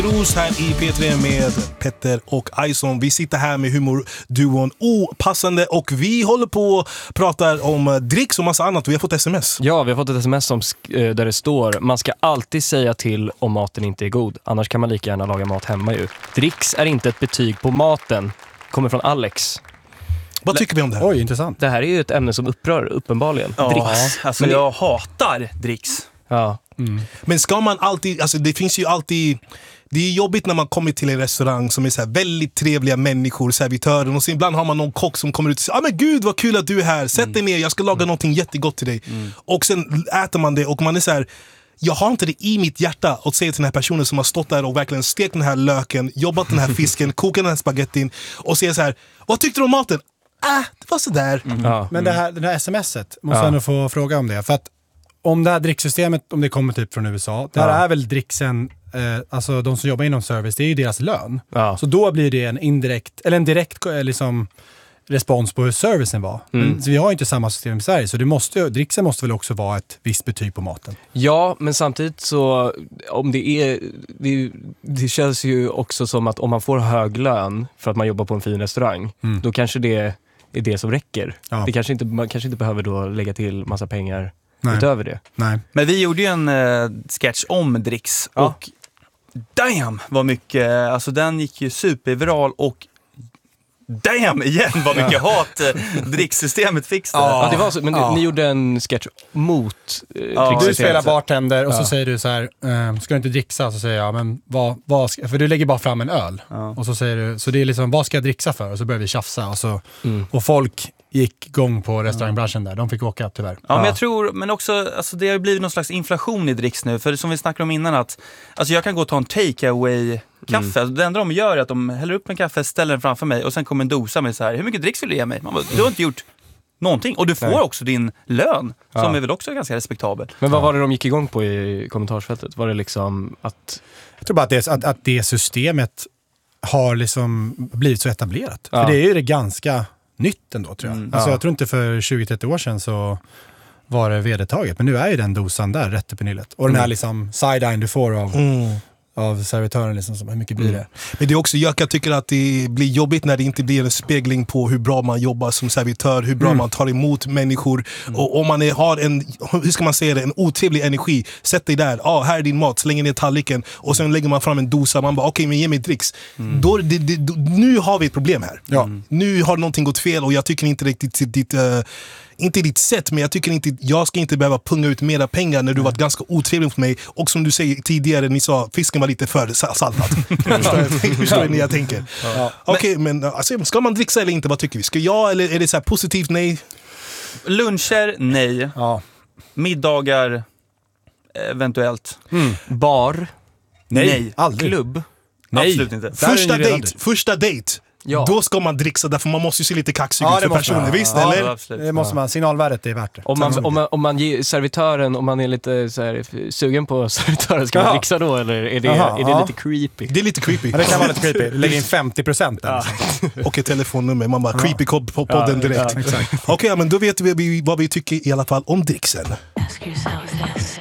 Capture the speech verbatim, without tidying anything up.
Ros här i P tre med Petter och Ison. Vi sitter här med humorduon Opassande och vi håller på och pratar om dricks och massa annat. Vi har fått sms. Ja, vi har fått ett sms som, där det står: man ska alltid säga till om maten inte är god. Annars kan man lika gärna laga mat hemma ju. Dricks är inte ett betyg på maten. Kommer från Alex. Vad tycker vi om det här? Oj, intressant. Det här är ju ett ämne som upprör uppenbarligen. Ja, dricks. alltså Men jag hatar dricks. Ja. Mm. Men ska man alltid, alltså det finns ju alltid, det är jobbigt när man kommer till en restaurang som är så här väldigt trevliga människor, servitören, och så ibland har man någon kock som kommer ut och säger: ah, men gud vad kul att du är här, sätt mm. dig ner, jag ska laga mm. någonting jättegott till dig. Mm. Och sen äter man det och man är så här: jag har inte det i mitt hjärta att säga till den här personen som har stått där och verkligen stekt den här löken, jobbat den här fisken, kokat den här spagettin och säga så här: vad tyckte du om maten? Ah, det var sådär. Mm. Ja. Men det här, det här smset, måste jag ändå få fråga om det. För att om det här dricksystemet, om det kommer typ från U S A, det här ja. är väl dricksen, eh, alltså de som jobbar inom service, det är ju deras lön. Ja. Så då blir det en indirekt, eller en direkt liksom, respons på hur servicen var. Mm. Men, så vi har ju inte samma system i Sverige, så det måste, dricksen måste väl också vara ett visst betyg på maten. Ja, men samtidigt så, om det är, det, det känns ju också som att om man får hög lön för att man jobbar på en fin restaurang, mm. då kanske det är det som räcker. Ja. Det kanske inte, man kanske inte behöver då lägga till massa pengar. Nej. Utöver det. Nej. Men vi gjorde ju en uh, sketch om dricks ja. och damn vad mycket, alltså den gick ju superviral och damn igen vad mycket ja. hat uh, dricksystemet fick. Ja. Ja, det var så, men ja. ni gjorde en sketch mot uh, ja. Du spelar bartender och ja. så säger du så här: uh, ska du inte dricksa? Så säger jag, men vad, vad ska, för du lägger bara fram en öl. Ja. Och så säger du, så det är liksom, vad ska jag dricksa för? Och så börjar vi tjafsa och, så, mm. och folk gick igång på restaurangbranschen där. De fick åka tyvärr. Ja, men jag tror, men också, alltså det har blivit någon slags inflation i dricks nu. För som vi snackade om innan, att alltså jag kan gå och ta en take-away-kaffe. Mm. Alltså det enda de gör är att de häller upp en kaffe, ställer den framför mig och sen kommer en dosa med så här: hur mycket dricks vill du ge mig? Man bara, du har inte gjort någonting. Och du får Nej. också din lön, ja. som är väl också ganska respektabel. Men vad var det de gick igång på i kommentarsfältet? Var det liksom att... Jag tror bara att det, att, att det systemet har liksom blivit så etablerat. Ja. För det är ju det ganska nytt ändå, tror jag. Mm, alltså ja. jag tror inte för tjugo till trettio år sedan så var det vedertaget. Men nu är ju den dosan där rätt upp i nyllet. Och mm. den här liksom side-eye du får av, mm. av servitören, liksom, som, hur mycket blir det? Mm. Men det är också, jag tycker att det blir jobbigt när det inte blir en spegling på hur bra man jobbar som servitör, hur bra mm. man tar emot människor. Mm. Och om man är, har en, hur ska man säga det, en otrevlig energi, sätt dig där, ah, här är din mat, slänger ner tallriken och sen lägger man fram en dosa, man bara, okej, okay, men ge mig dricks. Mm. Då, det, det, då, nu har vi ett problem här. Ja. Mm. Nu har någonting gått fel och jag tycker inte riktigt ditt... Uh, inte ditt sätt, men jag tycker inte, jag ska inte behöva punga ut mera pengar när du varit ganska otrevlig mot mig. Och som du säger tidigare, ni sa fisken var lite för saltad. Förstår ni jag tänker? Ja. Okej, okay, men alltså, ska man dricksa eller inte? Vad tycker vi? Ska jag, eller är det så här positivt nej? Luncher, nej. Ja. Middagar, eventuellt. Mm. Bar, nej. nej. Aldrig. Klubb, nej. Absolut inte. Första dejt, första dejt. Ja. Då ska man dricksa, därför man måste ju se lite kaxig ja, ut för personer, man. visst? Ja, eller? Det måste man, signalvärdet är värt det. Om man, om man, om man ger servitören, om man är lite så här, sugen på servitören, ska man Aha. dricksa då? Eller är det, Aha, är det ja. lite creepy? Det är lite creepy. Ja, det kan vara lite creepy. Lägg in femtio procent ja. Och ett telefonnummer, man bara, creepy på podden direkt. Ja, Okej, okay, men då vet vi vad vi tycker i alla fall om dricksen. Ask yourself this.